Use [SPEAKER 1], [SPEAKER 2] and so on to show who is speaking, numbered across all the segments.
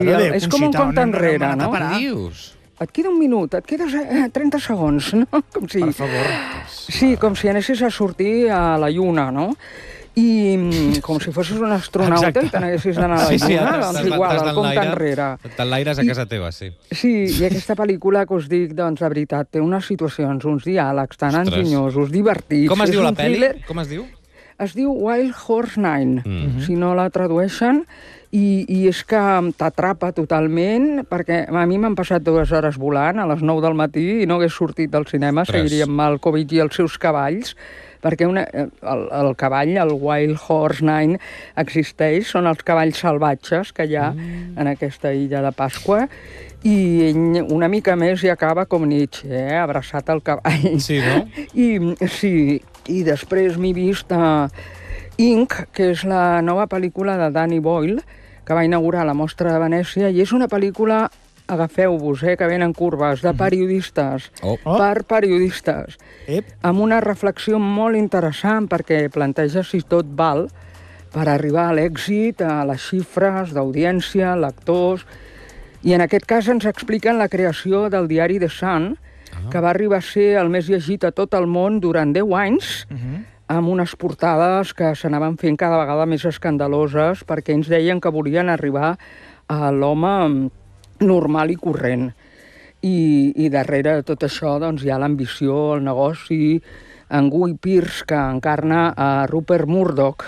[SPEAKER 1] És com un compte enrere, no?
[SPEAKER 2] Què dius?
[SPEAKER 1] Et queda un minut, et queda 30 segons, no? Com si...
[SPEAKER 2] Per favor.
[SPEAKER 1] Sí, com si anessis a sortir a la lluna, no? I com si fossis un astronauta i te n'haguessis d'anar a la lluna, doncs igual, el compte enrere.
[SPEAKER 2] T'enlaires a casa teva, sí.
[SPEAKER 1] Sí, i aquesta pel·lícula que us dic, doncs, de veritat, té unes situacions, uns diàlegs tan enginyosos, divertits.
[SPEAKER 2] Com es diu la pel·li? Com es diu?
[SPEAKER 1] Es diu Wild Horse 9, si no la tradueixen, i és que t'atrapa totalment, perquè a mi m'han passat 2 hores volant a les 9 del matí i no hagués sortit del cinema, seguiríem Malkovich i els seus cavalls, perquè el cavall, el Wild Horse 9, existeix, són els cavalls salvatges que hi ha en aquesta illa de Pasqua, i ell una mica més hi acaba com Nietzsche, abraçat al cavall.
[SPEAKER 2] Sí, no?
[SPEAKER 1] I després m'he vist Ink, que és la nova pel·lícula de Danny Boyle, que va inaugurar la Mostra de Venècia, i és una pel·lícula, agafeu-vos, que venen curves, de periodistes, per periodistes, amb una reflexió molt interessant, perquè planteja si tot val per arribar a l'èxit, a les xifres d'audiència, lectors, i en aquest cas ens expliquen la creació del diari The Sun, que va arribar a ser el més llegit a tot el món durant 10 anys, amb unes portades que s'anaven fent cada vegada més escandaloses, perquè ens deien que volien arribar a l'home normal i corrent. I darrere de tot això doncs, hi ha l'ambició, el negoci, en Guy Pearce, que encarna a Rupert Murdoch,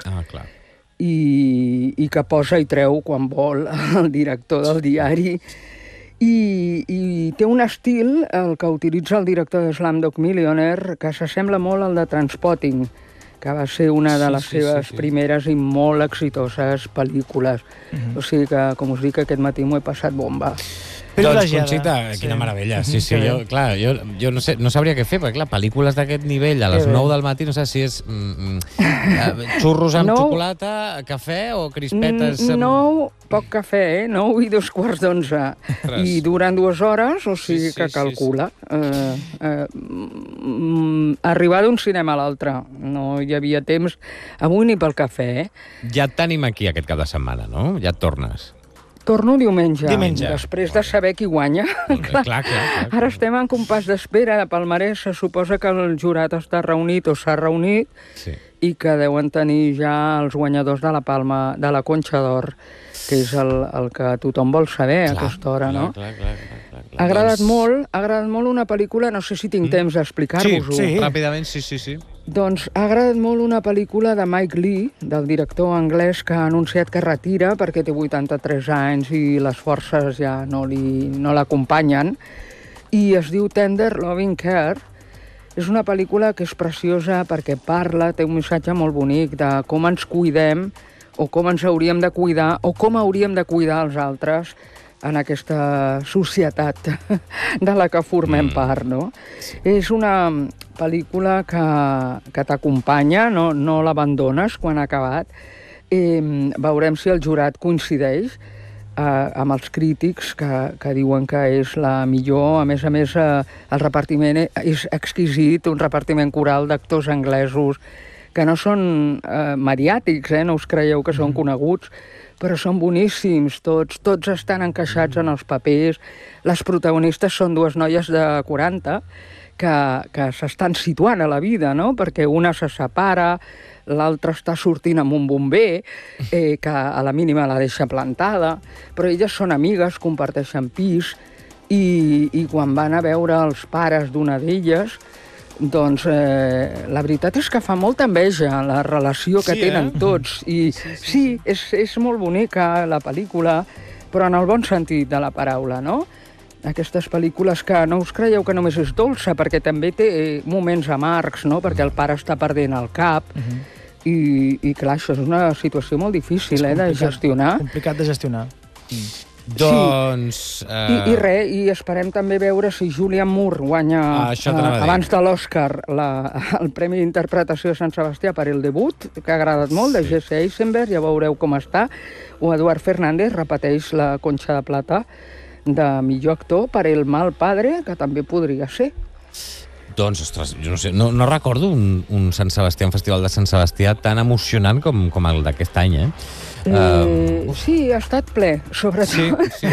[SPEAKER 1] i que posa i treu quan vol el director del diari. I té un estil, el que utilitza el director de Slumdog Millionaire, que s'assembla molt al de Trainspotting, que va ser una de les seves primeres i molt exitoses pel·lícules. O sigui que, com us dic, aquest matí m'ho he passat bomba.
[SPEAKER 2] Doncs, Conxita, quina meravella. Sí, jo no sabria què fer, perquè, clar, pel·lícules d'aquest nivell a les 9 del matí, no sé si és xurros amb xocolata, cafè o crispetes...
[SPEAKER 1] 9, poc cafè, 9 i 2:45. I duren 2 hores, o sigui que calcula. Arribar d'un cinema a l'altre. No hi havia temps avui ni pel cafè.
[SPEAKER 2] Ja et tenim aquí aquest cap de setmana, no? Ja et tornes.
[SPEAKER 1] Torno diumenge, després de saber qui guanya.
[SPEAKER 2] Clar.
[SPEAKER 1] Ara estem en compàs d'espera de palmarès. Se suposa que el jurat està reunit o s'ha reunit i que deuen tenir ja els guanyadors de la Palma, de la Conxa d'Or, que és el que tothom vol saber a aquesta hora, no? Ha agradat molt una pel·lícula, no sé si tinc temps d'explicar-vos-ho.
[SPEAKER 2] Sí, ràpidament, sí.
[SPEAKER 1] Doncs ha agradat molt una pel·lícula de Mike Leigh, del director anglès, que ha anunciat que retira perquè té 83 anys i les forces ja no l'acompanyen, i es diu Tender Loving Care. És una pel·lícula que és preciosa perquè té un missatge molt bonic de com ens cuidem o com ens hauríem de cuidar o com hauríem de cuidar els altres en aquesta societat de la que formem part, no? És una pel·lícula que t'acompanya, no l'abandones quan ha acabat. Veurem si el jurat coincideix amb els crítics que diuen que és la millor. A més, el repartiment és exquisit, un repartiment coral d'actors anglesos que no són mediàtics, no us creieu que són coneguts, però són boníssims, tots estan encaixats en els papers. Les protagonistes són 2 noies de 40 que s'estan situant a la vida, no? Perquè una se separa, l'altra està sortint amb un bomber, que a la mínima la deixa plantada, però elles són amigues, comparteixen pis, i quan van a veure els pares d'una d'elles, doncs la veritat és que fa molta enveja la relació que tenen tots. I sí, és molt bonica la pel·lícula, però en el bon sentit de la paraula, no? Aquestes pel·lícules que no us creieu que només és dolça, perquè també té moments amargs, no? Perquè el pare està perdent el cap, i clar, això és una situació molt difícil de gestionar.
[SPEAKER 3] Complicat de gestionar.
[SPEAKER 2] Doncs...
[SPEAKER 1] I res, i esperem també veure si Julianne Moore guanya abans de l'Oscar el Premi d'Interpretació de Sant Sebastià per El debut, que ha agradat molt, de Jesse Eisenberg, ja veureu com està, o Eduard Fernández repeteix la Conxa de Plata de millor actor per El mal padre, que també podria ser.
[SPEAKER 2] Doncs, ostres, jo no sé, no recordo un Sant Sebastià, un festival de Sant Sebastià tan emocionant com el d'aquest any,
[SPEAKER 1] Sí, ha estat ple, sobretot.
[SPEAKER 2] Sí, sí.